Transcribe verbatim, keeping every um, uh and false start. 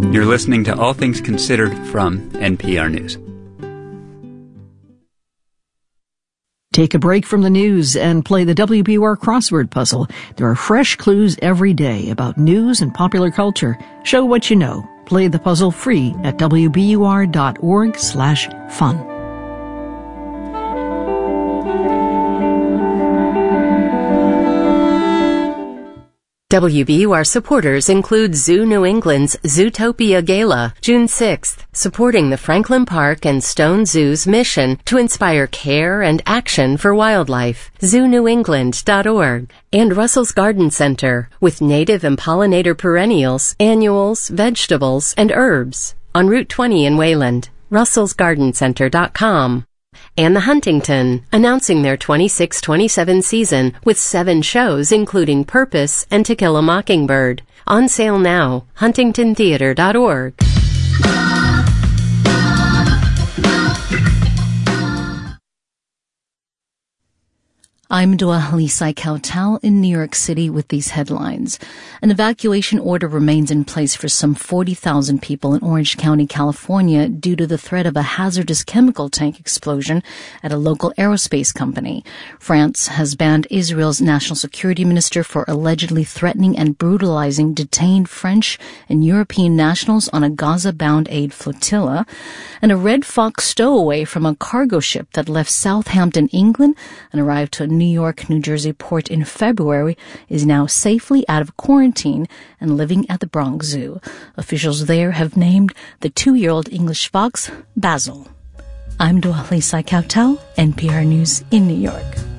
You're listening to All Things Considered from N P R News. Take a break from the news and play the W B U R crossword puzzle. There are fresh clues every day about news and popular culture. Show what you know. Play the puzzle free at W B U R dot org slash fun. W B U R supporters include Zoo New England's Zootopia Gala, June sixth, supporting the Franklin Park and Stone Zoo's mission to inspire care and action for wildlife, zoo new england dot org, and Russell's Garden Center, with native and pollinator perennials, annuals, vegetables, and herbs, on Route twenty in Wayland, russells garden center dot com. And the Huntington, announcing their twenty-six twenty-seven season with seven shows including Purpose and To Kill a Mockingbird. On sale now, huntington theater dot org. I'm Dua Lisai Kautal in New York City with these headlines. An evacuation order remains in place for some forty thousand people in Orange County, California, due to the threat of a hazardous chemical tank explosion at a local aerospace company. France has banned Israel's national security minister for allegedly threatening and brutalizing detained French and European nationals on a Gaza-bound aid flotilla. And a Red Fox stowaway from a cargo ship that left Southampton, England, and arrived to a New York, New Jersey port in February is now safely out of quarantine and living at the Bronx Zoo. Officials there have named the two-year-old English fox Basil. I'm Dua Lisai Kautal, N P R News in New York.